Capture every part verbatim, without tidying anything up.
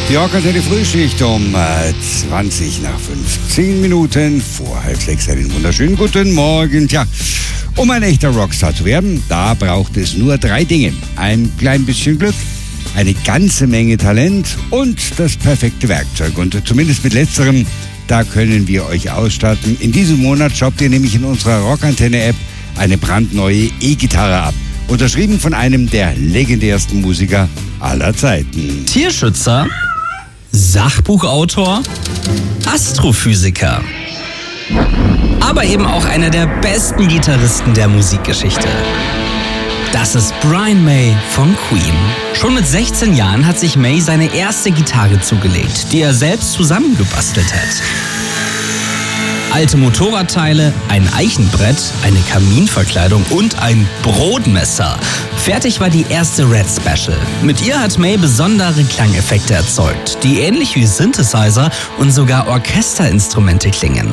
Die Rockantenne Frühschicht um äh, zwanzig nach fünfzehn Minuten vor halb sechs. Einen wunderschönen guten Morgen. Tja, um ein echter Rockstar zu werden, da braucht es nur drei Dinge. Ein klein bisschen Glück, eine ganze Menge Talent und das perfekte Werkzeug. Und zumindest mit letzterem, da können wir euch ausstatten. In diesem Monat shoppt ihr nämlich in unserer Rockantenne-App eine brandneue E-Gitarre ab. Unterschrieben von einem der legendärsten Musiker aller Zeiten. Tierschützer, Sachbuchautor, Astrophysiker, aber eben auch einer der besten Gitarristen der Musikgeschichte. Das ist Brian May von Queen. Schon mit sechzehn Jahren hat sich May seine erste Gitarre zugelegt, die er selbst zusammengebastelt hat. Alte Motorradteile, ein Eichenbrett, eine Kaminverkleidung und ein Brotmesser. Fertig war die erste Red Special. Mit ihr hat May besondere Klangeffekte erzeugt, die ähnlich wie Synthesizer und sogar Orchesterinstrumente klingen.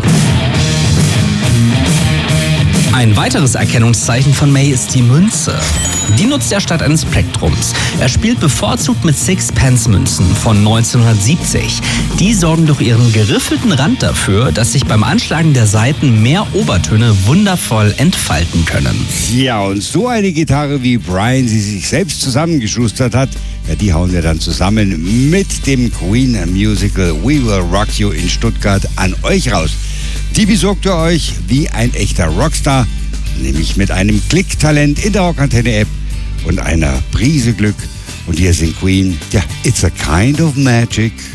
Ein weiteres Erkennungszeichen von May ist die Münze. Die nutzt er statt eines Plektrums. Er spielt bevorzugt mit Sixpence-Münzen von neunzehnhundertsiebzig. Die sorgen durch ihren geriffelten Rand dafür, dass sich beim Anschlagen der Saiten mehr Obertöne wundervoll entfalten können. Ja, und so eine Gitarre, wie Brian sie sich selbst zusammengeschustert hat, ja, die hauen wir dann zusammen mit dem Queen Musical We Will Rock You in Stuttgart an euch raus. Die besorgt ihr euch wie ein echter Rockstar, nämlich mit einem Klicktalent in der Rockantenne-App und einer Prise Glück. Und hier sind Queen, ja, It's a Kind of Magic.